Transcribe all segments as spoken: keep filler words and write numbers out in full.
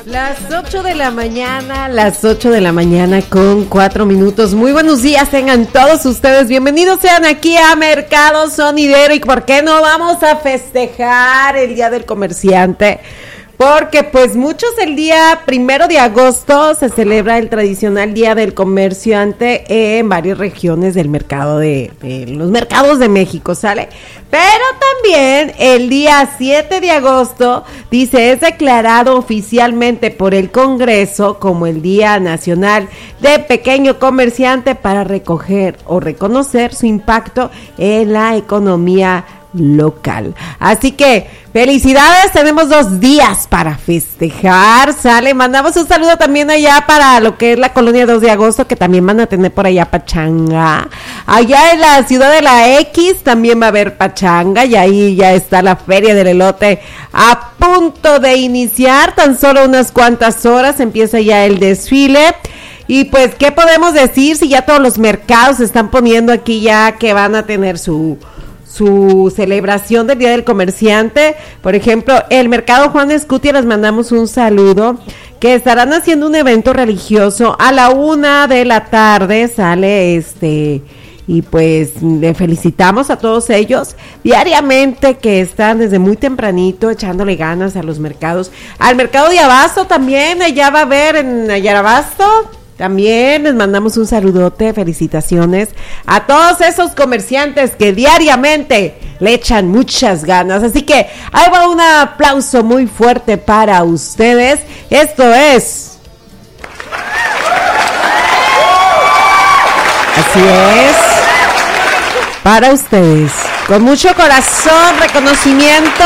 Las ocho de la mañana, las ocho de la mañana con cuatro minutos. Muy buenos días, tengan todos ustedes. Bienvenidos sean aquí a Mercado Sonidero. ¿Y por qué no vamos a festejar el Día del Comerciante? Porque pues muchos el día primero de agosto se celebra el tradicional Día del Comerciante en varias regiones del mercado de, de los mercados de México, ¿sale? Pero también el día siete de agosto, dice, es declarado oficialmente por el Congreso como el Día Nacional de Pequeño Comerciante para recoger o reconocer su impacto en la economía local. Así que felicidades, tenemos dos días para festejar, sale, mandamos un saludo también allá para lo que es la colonia dos de agosto, que también van a tener por allá pachanga, allá en la ciudad de la X también va a haber pachanga, y ahí ya está la feria del elote a punto de iniciar, tan solo unas cuantas horas empieza ya el desfile. Y pues, ¿qué podemos decir si ya todos los mercados se están poniendo aquí ya que van a tener su su celebración del Día del Comerciante? Por ejemplo, el Mercado Juan Escutia, les mandamos un saludo, que estarán haciendo un evento religioso a la una de la tarde, sale este, y pues le felicitamos a todos ellos diariamente que están desde muy tempranito echándole ganas a los mercados. Al Mercado de Abasto también, allá va a haber en Ayarabasto. También les mandamos un saludote, felicitaciones a todos esos comerciantes que diariamente le echan muchas ganas. Así que ahí va un aplauso muy fuerte para ustedes. Esto es... Así es. Para ustedes. Con mucho corazón, reconocimiento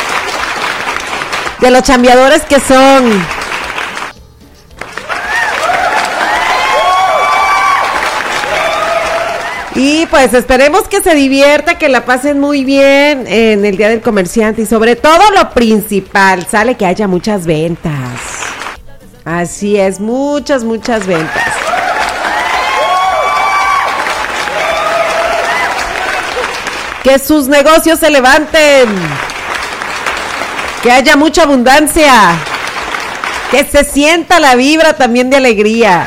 de los chambeadores que son... Y pues esperemos que se divierta, que la pasen muy bien en el Día del Comerciante y sobre todo lo principal, sale que haya muchas ventas. Así es, muchas, muchas ventas. Que sus negocios se levanten. Que haya mucha abundancia. Que se sienta la vibra también de alegría.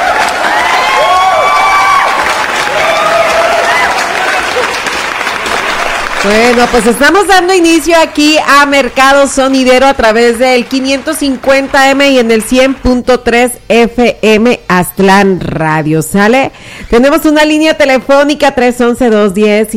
Bueno, pues estamos dando inicio aquí a Mercado Sonidero a través del quinientos cincuenta eme y en el cien punto tres efe eme Aztlán Radio, ¿sale? Tenemos una línea telefónica tres once, dos diez